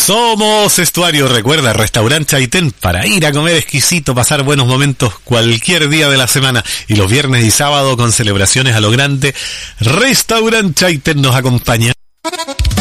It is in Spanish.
Somos Estuario, recuerda, Restaurante Chaitén, para ir a comer exquisito, pasar buenos momentos cualquier día de la semana, y los viernes y sábado con celebraciones a lo grande. Restaurante Chaitén nos acompaña.